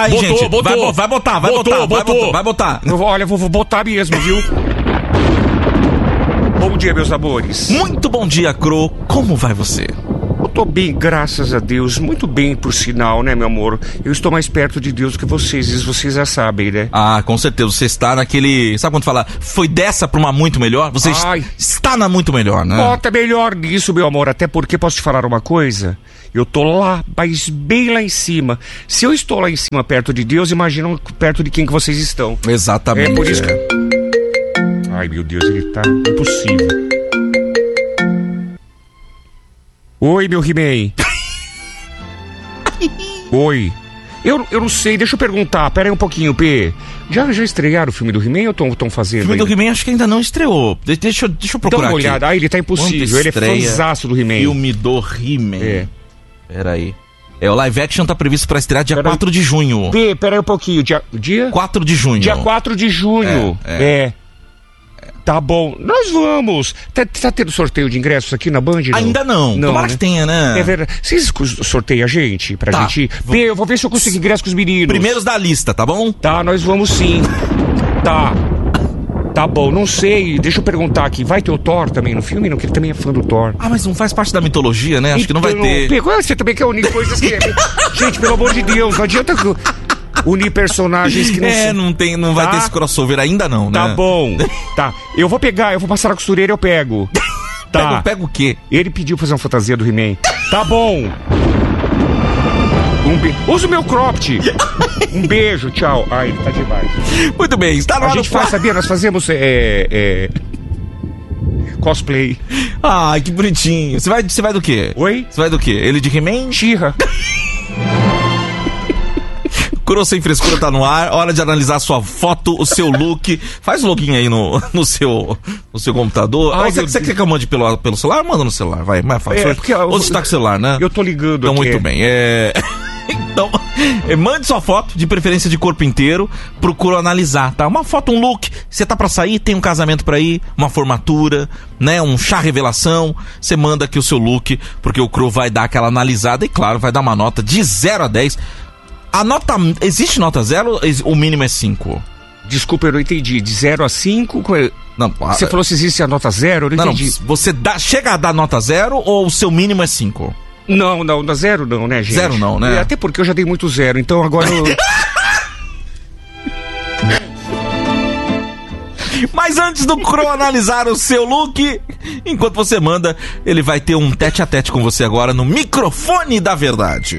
botar aí, gente. Vai botar. Olha, eu vou botar mesmo, viu? Bom dia, meus amores. Muito bom dia, Cro. Como vai você? Eu tô bem, graças a Deus. Muito bem, por sinal, né, meu amor? Eu estou mais perto de Deus que vocês, e vocês já sabem, né? Ah, com certeza. Você está naquele... Sabe quando fala, foi dessa pra uma muito melhor? Você está na muito melhor, né? Bota melhor nisso, meu amor. Até porque, posso te falar uma coisa? Eu tô lá, mas bem lá em cima. Se eu estou lá em cima, perto de Deus, imaginam perto de quem que vocês estão. Exatamente. É por isso que... Ai, meu Deus, ele tá impossível. Oi, meu He-Man. Oi. Eu não sei, deixa eu perguntar. Pera aí um pouquinho, P. Já estrearam o filme do He-Man ou estão fazendo? O filme do He-Man acho que ainda não estreou. Deixa eu procurar. Dá uma olhada. Aqui. Ele tá impossível. Ele é fãzaço do He-Man. Filme do He-Man. É. Pera aí. O live action tá previsto pra estrear dia 4 de junho. P, pera aí um pouquinho. Dia? 4 de junho. Dia 4 de junho. Tá bom, nós vamos. Tá tendo sorteio de ingressos aqui na Band? Ainda não. Tomara que tenha, né? É verdade. Vocês sorteiam a gente? Pra gente ir? Eu vou ver se eu consigo ingresso com os meninos. Primeiros da lista, tá bom? Tá, nós vamos sim. Tá bom, não sei. Deixa eu perguntar aqui. Vai ter o Thor também no filme? Não, que ele também é fã do Thor. Ah, mas não faz parte da mitologia, né? Acho que não vai ter. Você também quer unir coisas que... Gente, pelo amor de Deus, não adianta... unir personagens que não não vai ter esse crossover ainda não, né? Tá bom. Tá. Eu vou passar na costureira e eu pego. Tá. Pega o quê? Ele pediu pra fazer uma fantasia do He-Man. Tá bom. Usa o meu cropped. Um beijo, tchau. Ai, ele tá demais. Muito bem, está no ar. A gente faz, sabia? Nós fazemos cosplay. Ai, que bonitinho. Você vai do quê? Oi? Você vai do quê? Ele de He-Man? She-Ra. Cro Sem Frescura tá no ar, hora de analisar a sua foto, o seu look. Faz o login aí no seu computador. Você quer que eu mande pelo celular? Manda no celular, vai, mais fácil. Ou você tá com o celular, né? Eu tô ligando então, aqui. Muito bem. Então, mande sua foto, de preferência de corpo inteiro, pro Cro analisar, tá? Uma foto, um look, você tá pra sair, tem um casamento pra ir, uma formatura, né? Um chá revelação, você manda aqui o seu look, porque o Cro vai dar aquela analisada e, claro, vai dar uma nota de 0 a 10. A nota... Existe nota 0 ou o mínimo é 5? Desculpa, eu não entendi. De 0 a 5? Não, você falou se existe a nota 0? Eu não entendi. Não, você chega a dar nota 0 ou o seu mínimo é 5? Não, 0 não, né, gente? 0 não, né? Até porque eu já dei muito 0, então agora eu... Mas antes do Cro analisar o seu look, enquanto você manda, ele vai ter um tete-a-tete com você agora no microfone da verdade.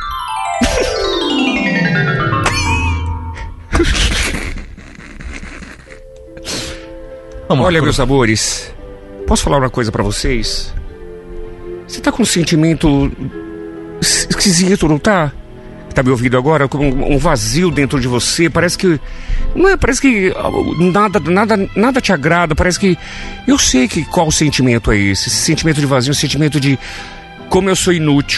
Olha, meus amores, posso falar uma coisa pra vocês? Você tá com um sentimento esquisito, não tá? Tá me ouvindo agora? Com um vazio dentro de você. Parece que... Não é? Parece que nada te agrada. Parece que... Eu sei que qual sentimento é esse. Esse sentimento de vazio, um sentimento de... Como eu sou inútil.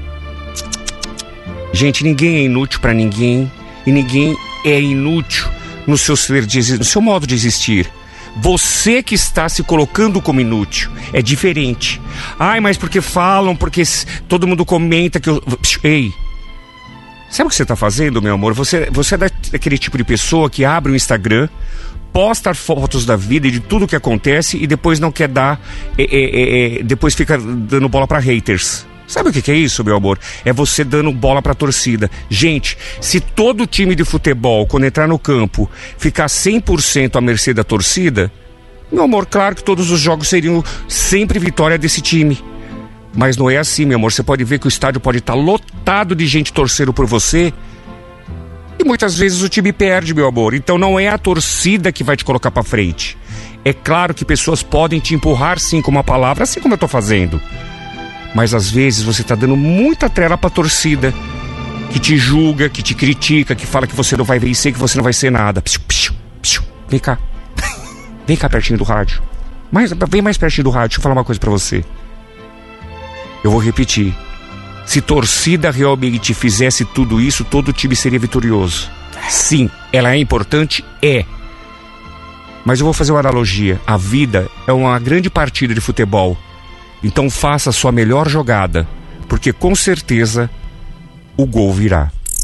Gente, ninguém é inútil pra ninguém. E ninguém é inútil no seu modo de existir. Você que está se colocando como inútil. É diferente. Ai, mas porque falam, porque todo mundo comenta que eu... Ei, sabe o que você está fazendo, meu amor? Você é daquele tipo de pessoa que abre o Instagram, posta fotos da vida e de tudo que acontece e depois não quer dar... depois fica dando bola para haters. Sabe o que é isso, meu amor? É você dando bola pra torcida. Gente, se todo time de futebol, quando entrar no campo, ficar 100% à mercê da torcida, meu amor, claro que todos os jogos seriam sempre vitória desse time. Mas não é assim, meu amor. Você pode ver que o estádio pode estar lotado de gente torcendo por você e muitas vezes o time perde, meu amor. Então não é a torcida que vai te colocar pra frente. É claro que pessoas podem te empurrar sim com uma palavra, assim como eu tô fazendo. Mas às vezes você tá dando muita trela pra torcida, que te julga, que te critica, que fala que você não vai vencer, que você não vai ser nada. Vem cá. Vem cá pertinho do rádio. Vem mais pertinho do rádio, deixa eu falar uma coisa pra você. Eu vou repetir. Se torcida realmente fizesse tudo isso, todo time seria vitorioso. Sim, ela é importante? É. Mas eu vou fazer uma analogia. A vida é uma grande partida de futebol. Então faça a sua melhor jogada, porque com certeza o gol virá.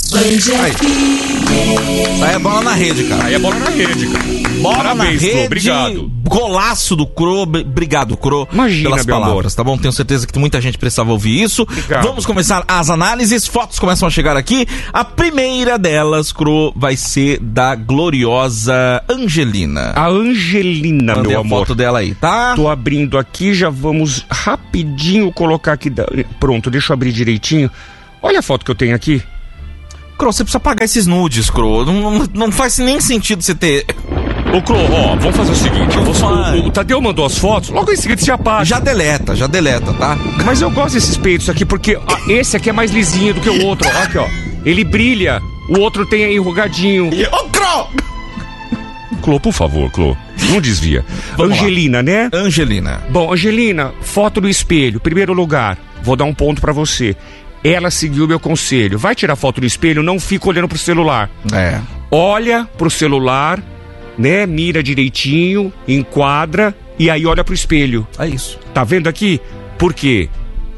Aí é bola na rede, cara. Aí é bola na rede, cara. Bola Parabéns, na rede, Cro, obrigado. Golaço do Cro, obrigado, Cro, Imagina, pelas meu palavras, tá bom? Tenho certeza que muita gente precisava ouvir isso. Obrigado. Vamos começar as análises, fotos começam a chegar aqui. A primeira delas, Cro, vai ser da gloriosa Angelina. A Angelina, Mandei meu a amor. foto dela aí, tá? Tô abrindo aqui, já vamos rapidinho colocar aqui. Pronto, deixa eu abrir direitinho. Olha a foto que eu tenho aqui. Cro, você precisa apagar esses nudes, Cro. Não faz nem sentido você ter... Ô, Cro, ó, vamos fazer o seguinte. O Tadeu mandou as fotos, logo em seguida você apaga. Já deleta, tá? Mas eu gosto desses peitos aqui, porque esse aqui é mais lisinho do que o outro. Ó, aqui, ó. Ele brilha, o outro tem aí enrugadinho. Ô, Cro! Clo, por favor, Clo. Não desvia. Vamos Angelina, lá. né? Angelina. Bom, Angelina, foto do espelho. Primeiro lugar, vou dar um ponto pra você. Ela seguiu meu conselho. Vai tirar foto do espelho, não fica olhando pro celular. É. Olha pro celular, né? Mira direitinho, enquadra e aí olha pro espelho. É isso. Tá vendo aqui? Por quê?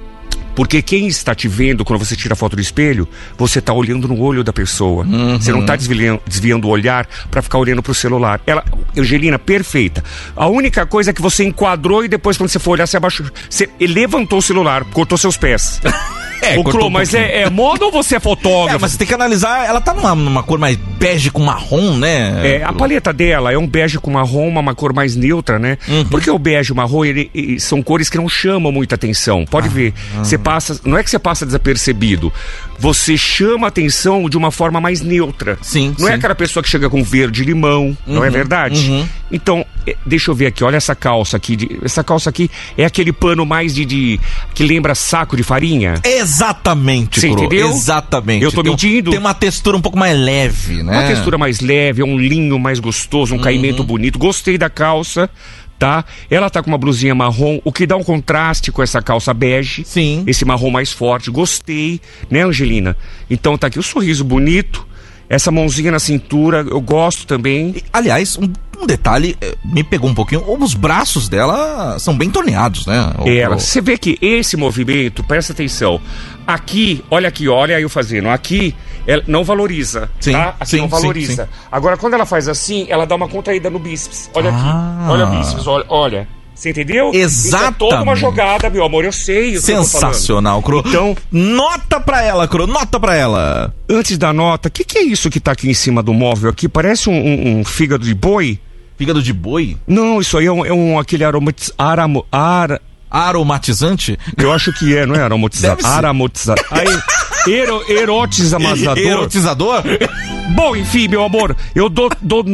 Porque quem está te vendo quando você tira a foto do espelho, você tá olhando no olho da pessoa. Você não tá desviando o olhar pra ficar olhando pro celular. Ela, Angelina, perfeita. A única coisa é que você enquadrou e depois quando você for olhar, você abaixou. Você levantou o celular, cortou seus pés. O Cro, mas é moda ou você é fotógrafo? Mas você tem que analisar, ela tá numa cor mais bege com marrom, né? A paleta dela é um bege com marrom, uma cor mais neutra, né? Porque o bege e o marrom, são cores que não chamam muita atenção. Pode ver, você passa, não é que você passa desapercebido, você chama atenção de uma forma mais neutra. Sim, não é aquela pessoa que chega com verde e limão, não é verdade? Então, deixa eu ver aqui, olha essa calça aqui. Essa calça aqui é aquele pano mais que lembra saco de farinha. Exatamente, você Cro, entendeu? Exatamente. Eu tô mentindo? Tem uma textura um pouco mais leve, né? Uma textura mais leve, é um linho mais gostoso, um caimento bonito. Gostei da calça, tá? Ela tá com uma blusinha marrom, o que dá um contraste com essa calça bege. Sim. Esse marrom mais forte. Gostei, né, Angelina? Então tá aqui o sorriso bonito, essa mãozinha na cintura, eu gosto também. Aliás, um detalhe me pegou um pouquinho. Os braços dela são bem torneados, né? Você vê que esse movimento, presta atenção. Aqui, olha eu fazendo. Aqui, ela não valoriza, sim, tá? Aqui sim, não valoriza. Sim. Agora, quando ela faz assim, ela dá uma contraída no bíceps. Olha aqui, olha o bíceps, olha. Você entendeu? Exatamente. Isso é toda uma jogada, meu amor, eu sei. Sensacional, Cro. Então, nota pra ela, Cro, nota pra ela. Antes da nota, o que é isso que tá aqui em cima do móvel aqui? Parece um fígado de boi? Fígado de boi? Não, isso aí é aquele aromatizante? Eu acho que não é aromatizador. Aromatizador. Erotizador. Erotizador? Bom, enfim, meu amor, eu dou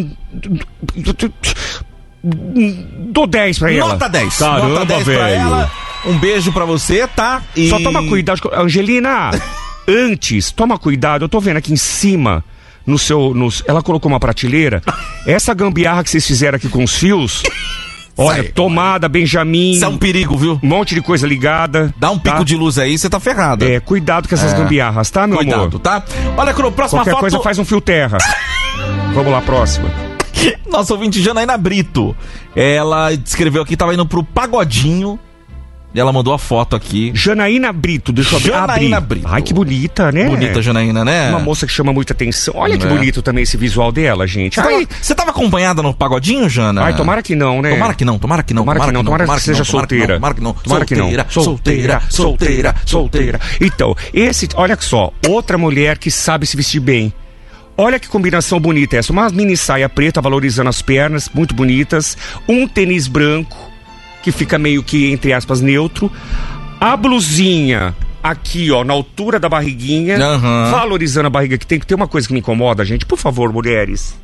10 pra ela. Nota 10. Caramba, nota 10 velho. Pra ela. Um beijo pra você, tá? E... Só toma cuidado. Angelina, antes, toma cuidado. Eu tô vendo aqui em cima, ela colocou uma prateleira. Essa gambiarra que vocês fizeram aqui com os fios... Olha, tomada, Benjamin... Isso é um perigo, viu? Um monte de coisa ligada. Dá um pico de luz aí, você tá ferrado. Cuidado com essas gambiarras, tá, meu amor? Cuidado, tá? Olha, Cro, próxima qualquer foto... coisa faz um fio terra. Vamos lá, próxima. Nossa ouvinte Janaína Brito. Ela escreveu aqui, tava indo pro Pagodinho. E ela mandou a foto aqui. Janaína Brito, deixa eu abrir. Janaína Brito. Ai, que bonita, né? Bonita Janaína, né? Uma moça que chama muita atenção. Olha que bonito também esse visual dela, gente. Você tava acompanhada no Pagodinho, Jana? Ai, tomara que não, né? Tomara que não. Tomara que seja solteira. Tomara que não. Solteira. Então, olha só, outra mulher que sabe se vestir bem. Olha que combinação bonita essa. Uma mini saia preta valorizando as pernas, muito bonitas. Um tênis branco, que fica meio que, entre aspas, neutro. A blusinha aqui, ó, na altura da barriguinha, valorizando a barriga, que tem que ter uma coisa que me incomoda, gente. Por favor, mulheres.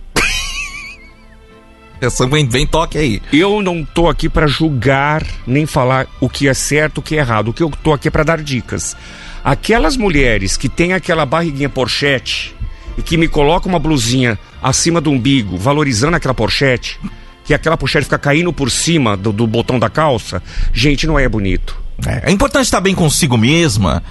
Vem toque aí. Eu não tô aqui pra julgar, nem falar o que é certo, o que é errado. O que eu tô aqui é pra dar dicas. Aquelas mulheres que tem aquela barriguinha porchete e que me colocam uma blusinha acima do umbigo, valorizando aquela porchete, que aquela pochete fica caindo por cima do botão da calça, gente, não é bonito. É importante estar bem consigo mesma,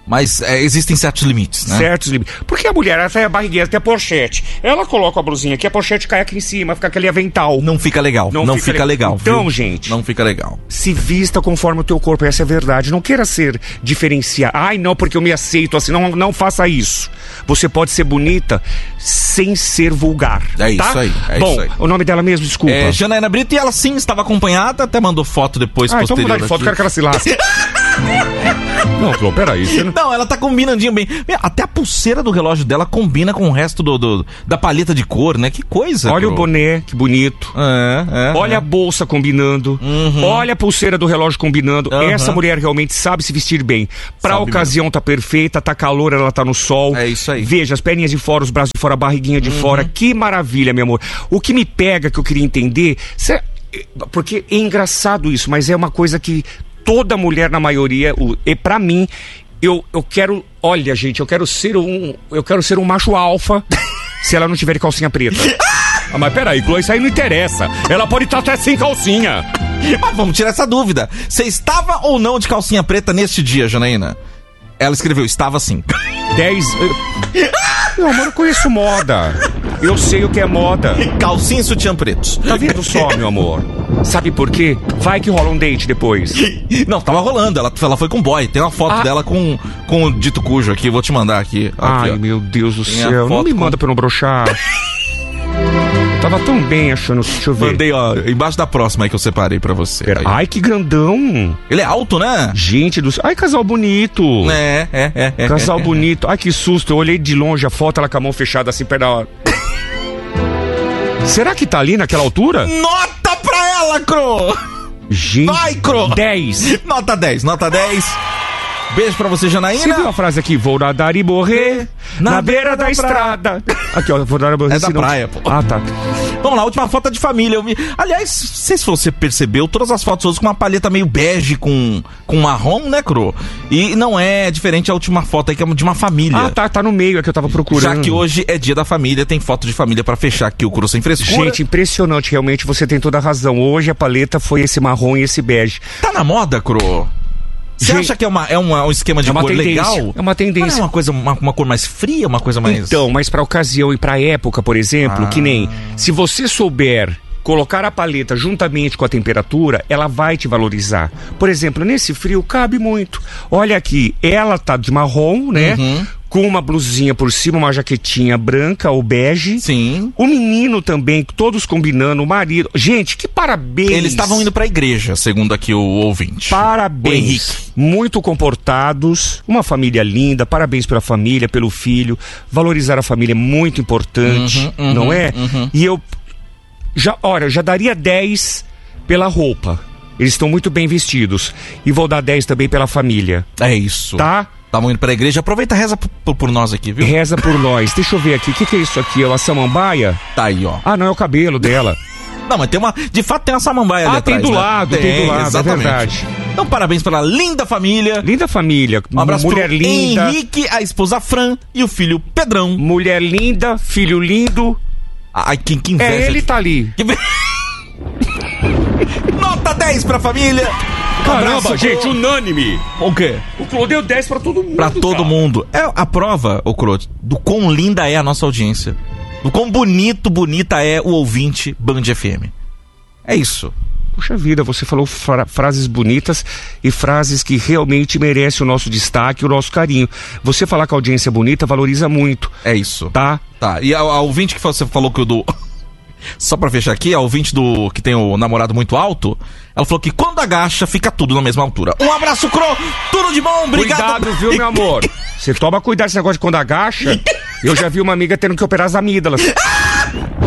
Mas existem certos limites, né? Certos limites. Porque a mulher, ela tem a barriguinha, tem a pochete. Ela coloca a blusinha aqui, a pochete cai aqui em cima, fica aquele avental. Não fica legal. Não fica legal. Então, viu? gente... Não fica legal. Se vista conforme o teu corpo, essa é a verdade. Não queira ser diferenciar. Ai, não, porque eu me aceito assim. Não faça isso. Você pode ser bonita sem ser vulgar. É tá? isso aí. Bom, isso aí. o nome dela mesmo, desculpa. É Janaína Brito, e ela sim estava acompanhada, até mandou foto depois, então posterior. vou dar de foto, quero que ela se lasque. Não, Clô, peraí. Você não... Não, ela tá combinandinho bem. Até a pulseira do relógio dela combina com o resto da paleta de cor, né? Que coisa. Olha o boné, que bonito. Olha a bolsa combinando. Olha a pulseira do relógio combinando. Essa mulher realmente sabe se vestir bem. Pra Sabe ocasião mesmo. Tá perfeita, tá calor, ela tá no sol. É isso aí. Veja, as perninhas de fora, os braços de fora, a barriguinha de fora. Que maravilha, meu amor. O que me pega, que eu queria entender... Porque é engraçado isso, mas é uma coisa que toda mulher, na maioria, e pra mim, eu quero, olha, gente, eu quero ser um macho alfa se ela não tiver de calcinha preta. Mas peraí, Clô, isso aí não interessa. Ela pode estar até sem calcinha. Mas vamos tirar essa dúvida. Você estava ou não de calcinha preta neste dia, Janaína? Ela escreveu, estava sim. 10... Meu amor, eu conheço moda. Eu sei o que é moda. Calcinha e sutiã pretos. Tá vendo só, meu amor? Sabe por quê? Vai que rola um date depois. Não, tava rolando. Ela foi com boy. Tem uma foto dela com o dito cujo aqui. Vou te mandar aqui. Ai, ó. meu Deus do Tem céu. a Não foto me manda pra eu não broxar. Tava tão bem achando... Deixa eu ver. Mandei, ó, embaixo da próxima aí que eu separei pra você. Aí. Ai, que grandão. Ele é alto, né? Gente do céu. Ai, casal bonito. Casal bonito. Ai, que susto. Eu olhei de longe a foto, ela com a mão fechada assim, perto da hora. Será que tá ali naquela altura? Nota pra ela, Cro! Gente. Vai, Cro! 10. Nota 10, nota 10. Beijo pra você, Janaína. Você viu a frase aqui? Vou nadar e morrer na beira da estrada. Aqui, ó. Vou nadar e morrer. É da praia, pô. Ah, tá. Vamos lá, última foto é de família. Eu vi... Aliás, não sei se você percebeu, todas as fotos hoje com uma paleta meio bege com marrom, né, Cro? E não é diferente a última foto aí, que é de uma família. Ah, tá no meio, é que eu tava procurando. Já que hoje é dia da família, tem foto de família pra fechar aqui o Cro Sem Frescura. Gente, impressionante, realmente, você tem toda a razão. Hoje a paleta foi esse marrom e esse bege. Tá na moda, Cro? Você acha que é um esquema de cor tendência, legal? É uma tendência. Não é uma coisa, uma cor mais fria, uma coisa mais... Então, mas pra ocasião e pra época, por exemplo, que nem... Se você souber colocar a paleta juntamente com a temperatura, ela vai te valorizar. Por exemplo, nesse frio cabe muito. Olha aqui, ela tá de marrom, né? Com uma blusinha por cima, uma jaquetinha branca ou bege. Sim. O menino também, todos combinando, o marido. Gente, que parabéns. Eles estavam indo pra igreja, segundo aqui o ouvinte. Parabéns. O Henrique. Muito comportados, uma família linda, parabéns pela família, pelo filho. Valorizar a família é muito importante, não é? E eu já daria 10 pela roupa. Eles estão muito bem vestidos. E vou dar 10 também pela família. É isso. Tá? Estavam indo pra igreja. Aproveita e reza por nós aqui, viu? Reza por nós. Deixa eu ver aqui. O que é isso aqui? É uma samambaia? Tá aí, ó. Ah, não, é o cabelo dela. Não, mas tem uma... De fato tem uma samambaia ali atrás, tem do né? lado, tem do lado, exatamente. É verdade. Então, parabéns pela linda família. Linda família. Um abraço mulher pro linda. Henrique, a esposa Fran e o filho Pedrão. Mulher linda, filho lindo. Ai, que inveja. É, ele tá ali. Nota 10 pra família. Caramba, gente, unânime. O quê? O Clô deu 10 pra todo mundo. Pra todo mundo. É a prova, ô Cro, do quão linda é a nossa audiência. Do quão bonita é o ouvinte Band FM. É isso. Puxa vida, você falou frases bonitas e frases que realmente merecem o nosso destaque, o nosso carinho. Você falar que a audiência é bonita valoriza muito. É isso. Tá? Tá. E a ouvinte que você falou que o do... Só pra fechar aqui, a ouvinte do que tem o namorado muito alto, ela falou que quando agacha, fica tudo na mesma altura. Um abraço, Cro! Tudo de bom, obrigado! Cuidado, viu, meu amor? Você toma cuidado com esse negócio de quando agacha. Eu já vi uma amiga tendo que operar as amígdalas.